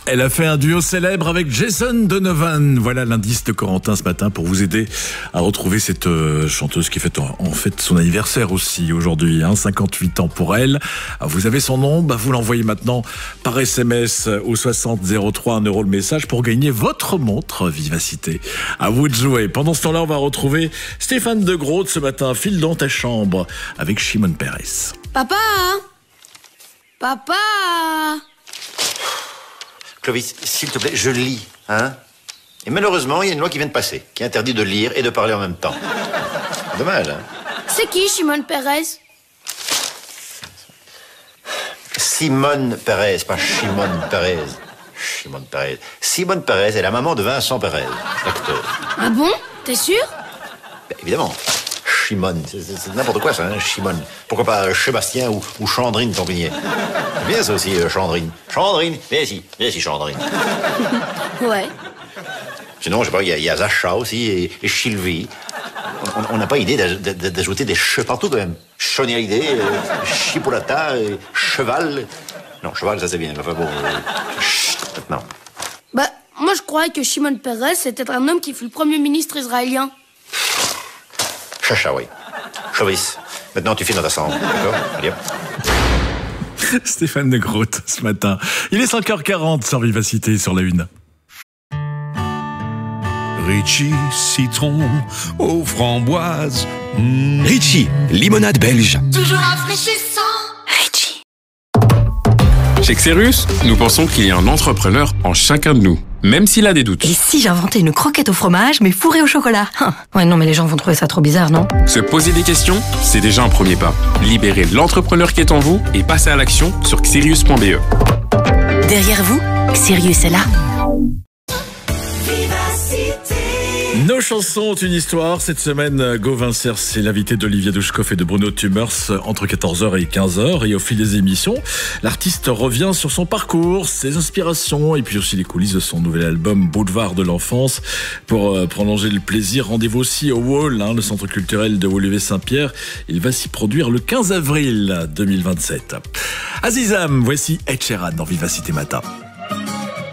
Elle a fait un duo célèbre avec Jason Donovan. Voilà l'indice de Corentin ce matin pour vous aider à retrouver cette chanteuse qui fête en fait son anniversaire aussi aujourd'hui, 58 ans pour elle. Vous avez son nom, vous l'envoyez maintenant par SMS au 60 03 €, le message pour gagner votre montre Vivacité. À vous de jouer. Pendant ce temps-là, on va retrouver Stéphane de Groot ce matin, File dans ta chambre avec Shimon Peres. Papa! Papa! Clovis, s'il te plaît, je lis, hein. Et malheureusement, il y a une loi qui vient de passer, qui interdit de lire et de parler en même temps. Dommage, hein. C'est qui, Shimon Peres? Simone Perez, pas Shimon Perez. Shimon Perez. Simone Perez est la maman de Vincent Perez, acteur. Ah bon? T'es sûr? Évidemment. Shimon, c'est n'importe quoi ça, hein, Shimon. Pourquoi pas Sébastien ou Chandrine, ton pignet. C'est bien ça aussi, Chandrine. Chandrine, viens ici, Chandrine. Ouais. Sinon, je sais pas, il y a Zacha aussi et Sylvie. On n'a pas idée d'ajouter des che partout quand même. Chonialidé, Chipolata, Cheval. Non, Cheval, ça c'est bien. Enfin bon, maintenant. Moi je croyais que Shimon Peres c'était un homme qui fut le premier ministre israélien. Chacha, oui. Chauvis. Maintenant, tu files dans ta chambre, d'accord? Allez, hop. Stéphane de Groot ce matin. Il est 5h40 sur Vivacité sur la une. Ritchie, citron aux framboises. Ritchie, limonade belge. Toujours rafraîchissant. Ritchie. Chez Xerius, nous pensons qu'il y a un entrepreneur en chacun de nous, même s'il a des doutes. Et si j'inventais une croquette au fromage, mais fourrée au chocolat? Ouais, non, mais les gens vont trouver ça trop bizarre, non? Se poser des questions, c'est déjà un premier pas. Libérez l'entrepreneur qui est en vous et passez à l'action sur xerius.be. Derrière vous, Xerius est là. Nos chansons ont une histoire. Cette semaine, Gauvin Cers est l'invité d'Olivier Douchkov et de Bruno Tumers entre 14h et 15h. Et au fil des émissions, l'artiste revient sur son parcours, ses inspirations et puis aussi les coulisses de son nouvel album Boulevard de l'enfance. Pour prolonger le plaisir, rendez-vous aussi au Wall, le centre culturel de Woluwe-Saint-Pierre. Il va s'y produire le 15 avril 2027. Azizam, voici Ed Sheeran dans Vivacité Matin.